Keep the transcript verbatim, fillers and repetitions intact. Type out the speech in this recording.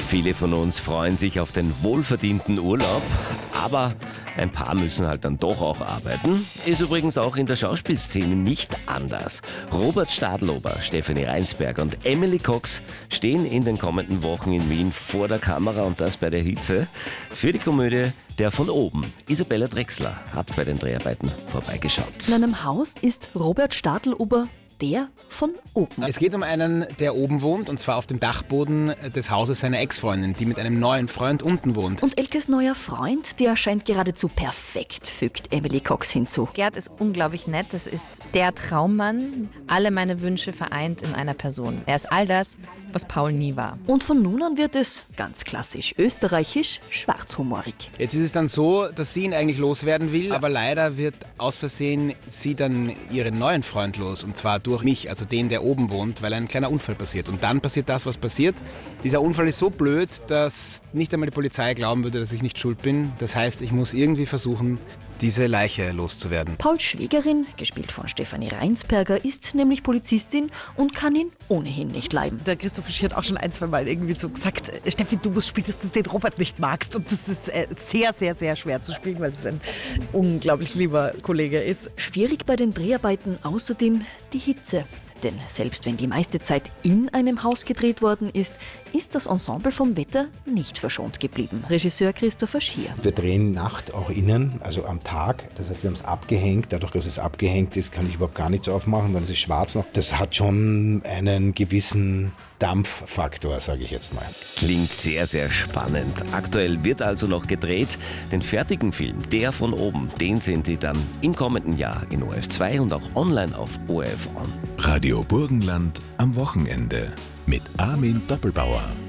Viele von uns freuen sich auf den wohlverdienten Urlaub, aber ein paar müssen halt dann doch auch arbeiten. Ist übrigens auch in der Schauspielszene nicht anders. Robert Stadlober, Stefanie Reinsberger und Emily Cox stehen in den kommenden Wochen in Wien vor der Kamera und das bei der Hitze. Für die Komödie Der von oben. Isabella Drechsler hat bei den Dreharbeiten vorbeigeschaut. In einem Haus ist Robert Stadlober der von oben. Es geht um einen, der oben wohnt, und zwar auf dem Dachboden des Hauses seiner Ex-Freundin, die mit einem neuen Freund unten wohnt. Und Elkes neuer Freund, der erscheint geradezu perfekt, fügt Emily Cox hinzu. Gerd ist unglaublich nett, das ist der Traummann, alle meine Wünsche vereint in einer Person. Er ist all das, was Paul nie war. Und von nun an wird es, ganz klassisch österreichisch, schwarzhumorig. Jetzt ist es dann so, dass sie ihn eigentlich loswerden will, aber leider wird aus Versehen sie dann ihren neuen Freund los, und zwar durch mich, also den, der oben wohnt, weil ein kleiner Unfall passiert. Und dann passiert das, was passiert. Dieser Unfall ist so blöd, dass nicht einmal die Polizei glauben würde, dass ich nicht schuld bin. Das heißt, ich muss irgendwie versuchen, diese Leiche loszuwerden. Pauls Schwägerin, gespielt von Stefanie Reinsberger, ist nämlich Polizistin und kann ihn ohnehin nicht leiden. Der Christoph Schier hat auch schon ein, zwei Mal irgendwie so gesagt, Steffi, du musst spielen, dass du den Robert nicht magst. Und das ist sehr, sehr, sehr schwer zu spielen, weil es ein unglaublich lieber Kollege ist. Schwierig bei den Dreharbeiten außerdem die Hitze. Denn selbst wenn die meiste Zeit in einem Haus gedreht worden ist, ist das Ensemble vom Wetter nicht verschont geblieben. Regisseur Christopher Schier. Wir drehen Nacht auch innen, also am Tag. Das heißt, wir haben es abgehängt. Dadurch, dass es abgehängt ist, kann ich überhaupt gar nichts aufmachen. Dann ist es schwarz noch. Das hat schon einen gewissen Dampffaktor, sage ich jetzt mal. Klingt sehr, sehr spannend. Aktuell wird also noch gedreht. Den fertigen Film, Der von oben, den sehen Sie dann im kommenden Jahr in O R F zwei und auch online auf O R F On. Radio Burgenland am Wochenende mit Armin Doppelbauer.